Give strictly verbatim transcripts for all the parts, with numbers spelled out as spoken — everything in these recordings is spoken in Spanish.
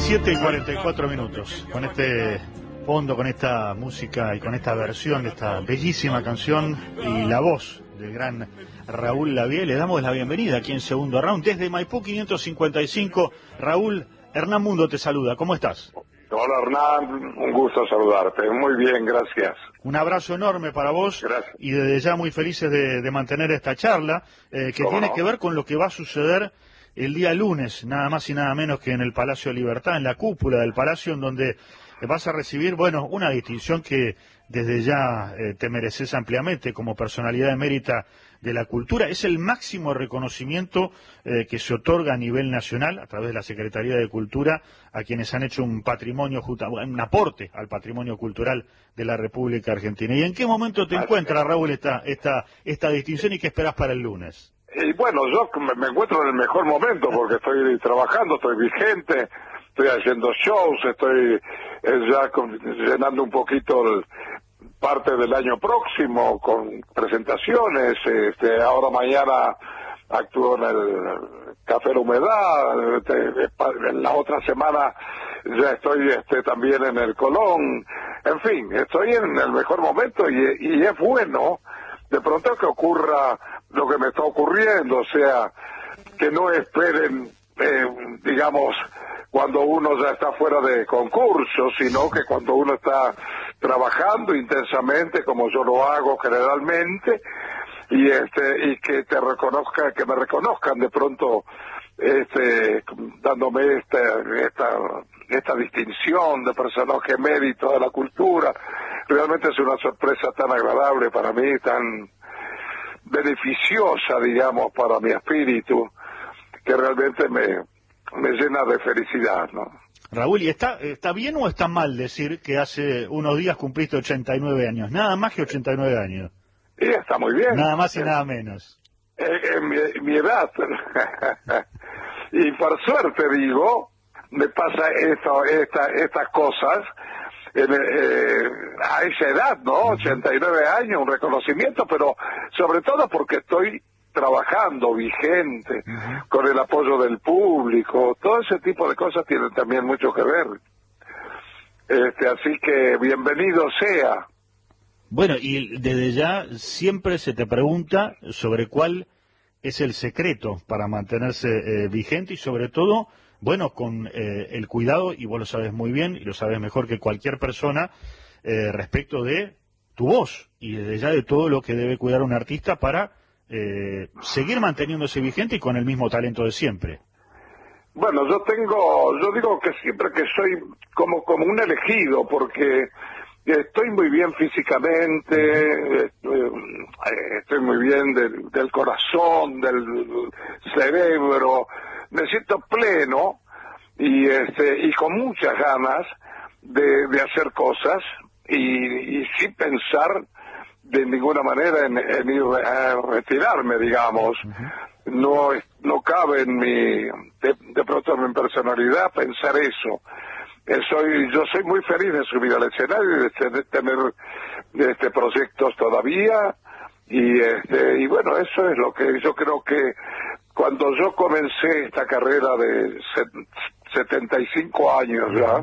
siete y cuarenta y cuatro minutos. Con este fondo, con esta música y con esta versión de esta bellísima canción y la voz del gran Raúl Lavie, le damos la bienvenida aquí en Segundo Round desde Maipú quinientos cincuenta y cinco. Raúl, Hernán Mundo te saluda. ¿Cómo estás? Hola Hernán, un gusto saludarte. Muy bien, gracias. Un abrazo enorme para vos. Gracias. Y desde ya muy felices de, de mantener esta charla eh, que tiene no? que ver con lo que va a suceder el día lunes, nada más y nada menos que en el Palacio de Libertad, en la cúpula del Palacio, en donde vas a recibir, bueno, una distinción que desde ya eh, te mereces ampliamente como personalidad emérita de la cultura. Es el máximo reconocimiento eh, que se otorga a nivel nacional a través de la Secretaría de Cultura a quienes han hecho un patrimonio, un aporte al patrimonio cultural de la República Argentina. ¿Y en qué momento te encuentras, Raúl, esta, esta, esta distinción y qué esperas para el lunes? Y bueno, yo me encuentro en el mejor momento porque estoy trabajando, estoy vigente, estoy haciendo shows, estoy eh, ya con, llenando un poquito el, parte del año próximo con presentaciones. Este, ahora mañana actúo en el Café La Humedad, este, en la otra semana ya estoy este, también en el Colón. En fin, estoy en el mejor momento y, y es bueno de pronto que ocurra lo que me está ocurriendo, o sea, que no esperen, eh, digamos, cuando uno ya está fuera de concurso, sino que cuando uno está trabajando intensamente, como yo lo hago generalmente, y este y que te reconozca, que me reconozcan de pronto, este, dándome esta esta esta distinción de personaje emérito de la cultura. Realmente es una sorpresa tan agradable para mí, tan beneficiosa, digamos, para mi espíritu, que realmente me, me llena de felicidad, ¿no? Raúl, ¿y está, está bien o está mal decir que hace unos días cumpliste ochenta y nueve años? Nada más que ochenta y nueve años. Y está muy bien. Nada más y nada menos. En, en, mi, en mi edad. Y por suerte, digo, me pasa esto, esta, estas cosas en, eh, a esa edad, ¿no? ochenta y nueve años, un reconocimiento, pero sobre todo porque estoy trabajando vigente, uh-huh, con el apoyo del público. Todo ese tipo de cosas tienen también mucho que ver. Este, así que bienvenido sea. Bueno, y desde ya siempre se te pregunta sobre cuál es el secreto para mantenerse eh, vigente y sobre todo, bueno, con eh, el cuidado, y vos lo sabes muy bien y lo sabes mejor que cualquier persona, eh, respecto de tu voz y desde ya de todo lo que debe cuidar un artista para eh, seguir manteniéndose vigente y con el mismo talento de siempre. Bueno, yo tengo, yo digo que siempre que soy como, como un elegido, porque estoy muy bien físicamente, estoy, estoy muy bien del, del corazón, del cerebro, me siento pleno y este y con muchas ganas de, de hacer cosas y, y sin pensar de ninguna manera en, en ir a retirarme, digamos. Uh-huh. No no cabe en mi de, de pronto en mi personalidad pensar eso. Eh, soy yo soy muy feliz de subir al escenario y de, de tener este proyectos todavía y este y bueno, eso es lo que yo creo que cuando yo comencé esta carrera de setenta y cinco años ya,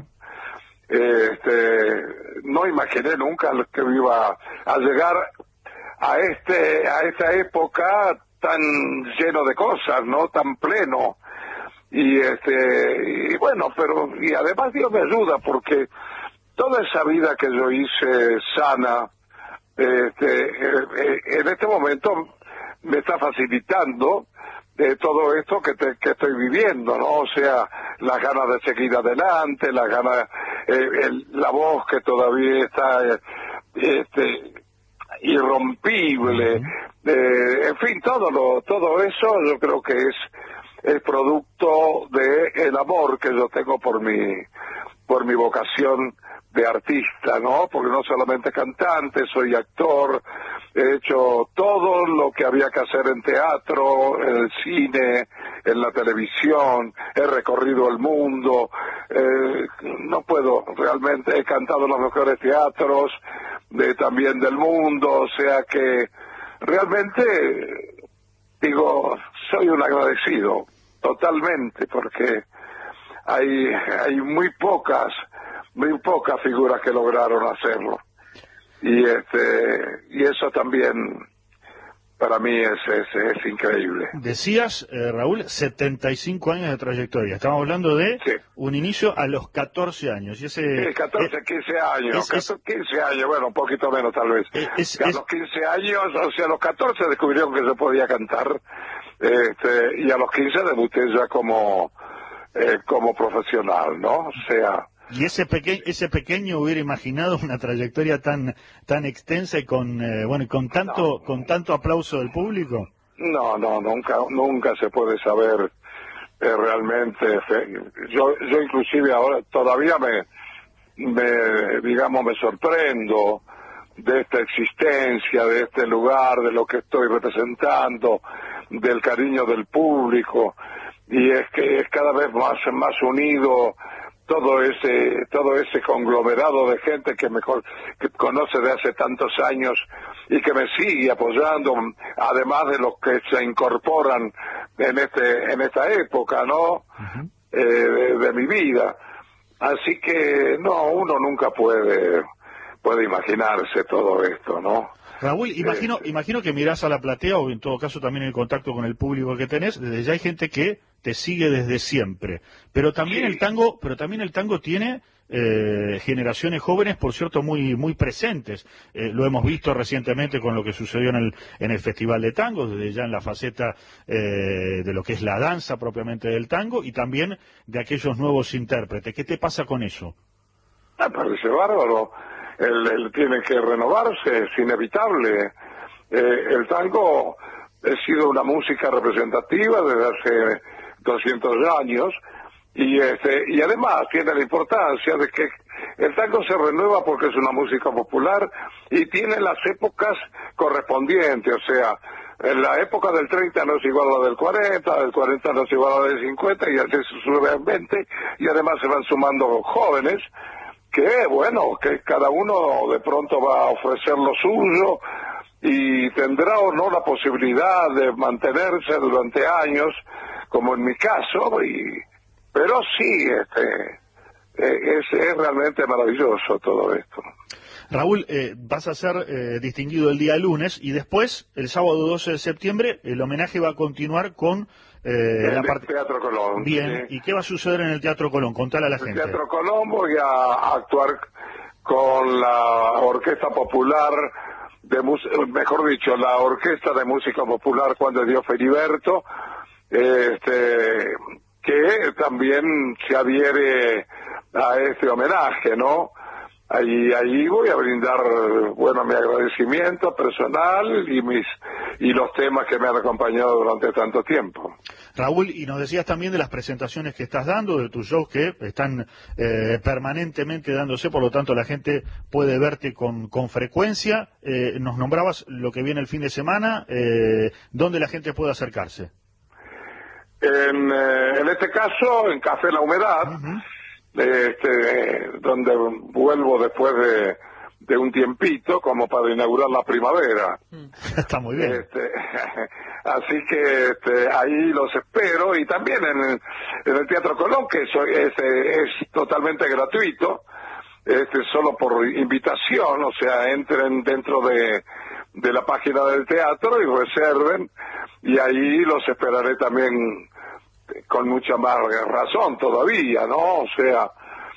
este, no imaginé nunca que iba a llegar a este a esta época tan lleno de cosas, ¿no? Tan pleno. Y este y bueno, pero y además Dios me ayuda porque toda esa vida que yo hice sana, este, en este momento me está facilitando de todo esto que, te, que estoy viviendo, ¿no? O sea, las ganas de seguir adelante, las ganas, eh, el, la voz que todavía está eh, este, irrompible, eh, en fin, todo lo, todo eso yo creo que es el producto de el amor que yo tengo por mi, por mi vocación de artista, ¿no? Porque no solamente cantante, soy actor, he hecho todo lo que había que hacer en teatro, en el cine, en la televisión, he recorrido el mundo, eh, no puedo, realmente he cantado en los mejores teatros de, también del mundo, o sea que realmente, digo, soy un agradecido, totalmente, porque hay, hay muy pocas, muy pocas figuras que lograron hacerlo. Y este, y eso también para mí es, es, es increíble. Decías, eh, Raúl, setenta y cinco años de trayectoria. Estamos hablando de sí. un inicio a los catorce años. Y ese, sí, catorce, quince años. Es, es, quince años, bueno, un poquito menos tal vez. Es, a es, los quince años, o sea, a los catorce descubrieron que se podía cantar. Este, y a los quince debuté ya como, eh, como profesional, ¿no? O sea... ¿Y ese pequeño ese pequeño hubiera imaginado una trayectoria tan tan extensa y con eh, bueno con tanto no, con tanto aplauso del público? No, no, nunca nunca se puede saber eh, realmente. Yo yo inclusive ahora todavía me me digamos me sorprendo de esta existencia, de este lugar, de lo que estoy representando, del cariño del público, y es que es cada vez más más unido todo ese todo ese conglomerado de gente que mejor que conoce de hace tantos años y que me sigue apoyando, además de los que se incorporan en este en esta época, ¿no? Uh-huh. eh, de, de mi vida. Así que no, uno nunca puede puede imaginarse todo esto, ¿no? Raúl, imagino, eh, imagino que mirás a la platea, o en todo caso también en el contacto con el público que tenés, desde ya hay gente que te sigue desde siempre. Pero también sí. el tango, pero también el tango tiene eh, generaciones jóvenes, por cierto, muy muy presentes. Eh, lo hemos visto recientemente con lo que sucedió en el en el Festival de Tango, desde ya en la faceta eh, de lo que es la danza propiamente del tango, y también de aquellos nuevos intérpretes. ¿Qué te pasa con eso? Me parece bárbaro. Él, él tiene que renovarse, es inevitable. Eh, el tango ha sido una música representativa desde hace doscientos años, y este y además tiene la importancia de que el tango se renueva porque es una música popular y tiene las épocas correspondientes. O sea, en la época del treinta no es igual a la del cuarenta, del cuarenta no es igual a la del cincuenta, y así sucesivamente, y además se van sumando jóvenes que, bueno, que cada uno de pronto va a ofrecer lo suyo y tendrá o no la posibilidad de mantenerse durante años, como en mi caso, y pero sí, este es, es realmente maravilloso todo esto. Raúl, eh, vas a ser eh, distinguido el día lunes, y después, el sábado doce de septiembre, el homenaje va a continuar con eh, el la parte... Teatro Colón. Bien, sí. ¿Y qué va a suceder en el Teatro Colón? Contale a la el gente. El Teatro Colón voy a actuar con la Orquesta Popular, de mejor dicho, la Orquesta de Música Popular Juan de Dios Feriberto, este, que también se adhiere a este homenaje, ¿no? Ahí, ahí voy a brindar, bueno, mi agradecimiento personal y mis y los temas que me han acompañado durante tanto tiempo. Raúl, y nos decías también de las presentaciones que estás dando, de tus shows que están eh, permanentemente dándose, por lo tanto la gente puede verte con, con frecuencia. Eh, nos nombrabas lo que viene el fin de semana, eh, ¿dónde la gente puede acercarse? En, eh, en este caso, en Café La Humedad, uh-huh. Este, donde vuelvo después de, de un tiempito como para inaugurar la primavera. Está muy bien. Este, así que este, ahí los espero, y también en el, en el Teatro Colón, que eso es, es totalmente gratuito, este, solo por invitación, o sea, entren dentro de, de la página del teatro y reserven, y ahí los esperaré también con mucha más razón todavía, ¿no? O sea,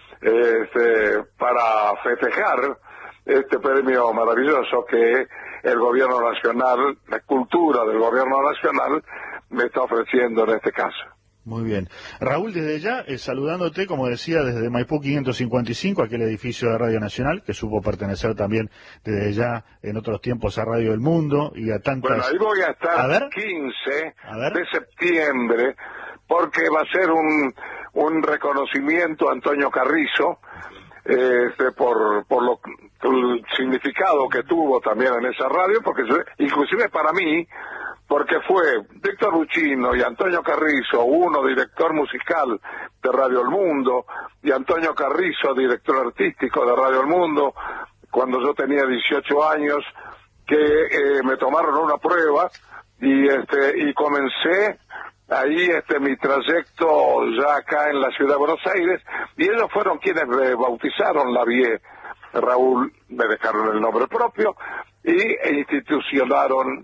este, para festejar este premio maravilloso que el Gobierno Nacional, la cultura del Gobierno Nacional, me está ofreciendo en este caso. Muy bien. Raúl, desde ya, eh, saludándote, como decía, desde Maipú quinientos cincuenta y cinco, aquel edificio de Radio Nacional, que supo pertenecer también desde ya en otros tiempos a Radio del Mundo y a tantas... Bueno, ahí voy a estar a ver. quince a ver. de septiembre, porque va a ser un, un reconocimiento a Antonio Carrizo, este, por, por lo, el significado que tuvo también en esa radio, porque inclusive para mí, porque fue Víctor Buccino y Antonio Carrizo, uno director musical de Radio El Mundo, y Antonio Carrizo, director artístico de Radio El Mundo, cuando yo tenía dieciocho años, que eh, me tomaron una prueba, y este y comencé ahí este mi trayecto ya acá en la ciudad de Buenos Aires, y ellos fueron quienes me bautizaron la Vie. Raúl, me dejaron el nombre propio y e institucionaron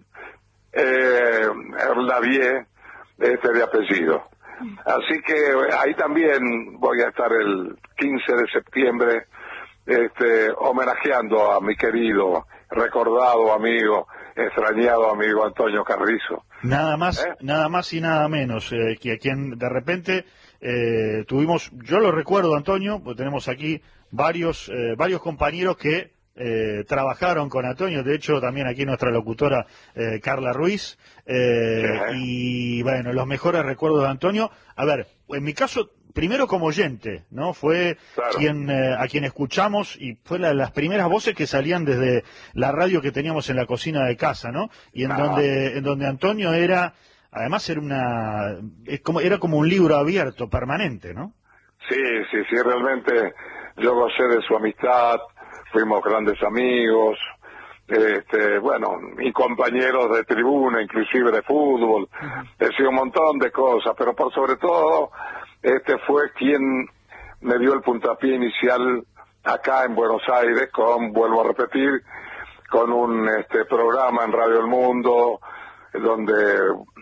eh, la Vie este de apellido. Así que ahí también voy a estar el quince de septiembre este, homenajeando a mi querido, recordado amigo, extrañado amigo Antonio Carrizo. Nada más, ¿Eh? nada más y nada menos, eh, que a quien de repente eh, tuvimos, yo lo recuerdo, Antonio, pues tenemos aquí varios eh, varios compañeros que eh, trabajaron con Antonio, de hecho también aquí nuestra locutora eh, Carla Ruiz, eh, y bueno, los mejores recuerdos de Antonio. A ver, en mi caso, primero como oyente, ¿no? Fue claro. quien eh, a quien escuchamos y fue la, las primeras voces que salían desde la radio que teníamos en la cocina de casa, ¿no? Y en Ah. donde en donde Antonio era, además era una es como era como un libro abierto permanente, ¿no? Sí, sí, sí, realmente yo gocé de su amistad, fuimos grandes amigos, este, bueno, y compañeros de tribuna, inclusive de fútbol, uh-huh. He sido un montón de cosas, pero por sobre todo, este fue quien me dio el puntapié inicial acá en Buenos Aires, con, vuelvo a repetir, con un este programa en Radio El Mundo, donde,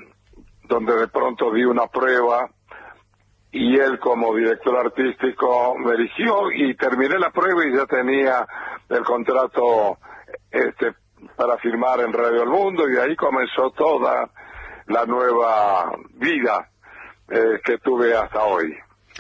donde de pronto di una prueba, y él como director artístico me eligió y terminé la prueba y ya tenía el contrato este para firmar en Radio El Mundo, y ahí comenzó toda la nueva vida eh, que tuve hasta hoy.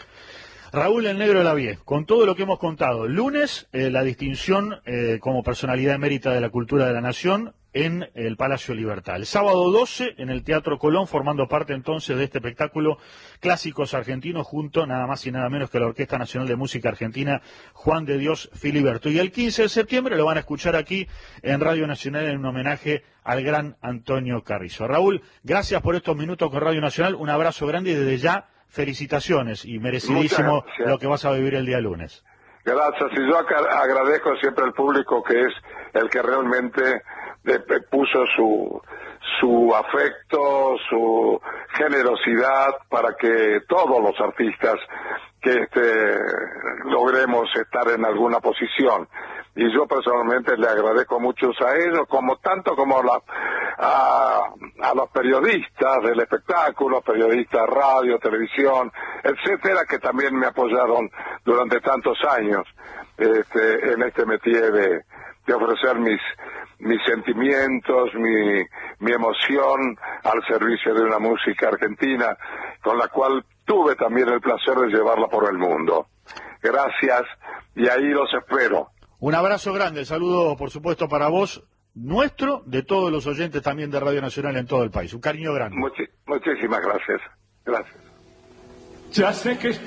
Raúl el Negro de la Vie, con todo lo que hemos contado, lunes eh, la distinción eh, como personalidad emérita de la cultura de la nación en el Palacio Libertad. El sábado doce en el Teatro Colón, formando parte entonces de este espectáculo Clásicos Argentinos, junto nada más y nada menos que la Orquesta Nacional de Música Argentina, Juan de Dios Filiberto. Y el quince de septiembre lo van a escuchar aquí en Radio Nacional en un homenaje al gran Antonio Carrizo. Raúl, gracias por estos minutos con Radio Nacional, un abrazo grande y desde ya felicitaciones y merecidísimo lo que vas a vivir el día lunes. Gracias, y yo agradezco siempre al público que es el que realmente de, puso su su afecto, su generosidad para que todos los artistas que este, logremos estar en alguna posición. Y yo personalmente le agradezco mucho a ellos, como tanto como la, a, a los periodistas del espectáculo, periodistas de radio, televisión, etcétera, que también me apoyaron durante tantos años este, en este métier de, de ofrecer mis mis sentimientos, mi, mi emoción al servicio de una música argentina con la cual tuve también el placer de llevarla por el mundo. Gracias, y ahí los espero. Un abrazo grande, el saludo por supuesto para vos, nuestro, de todos los oyentes también de Radio Nacional en todo el país. Un cariño grande. Muchi- muchísimas gracias. Gracias. Ya sé que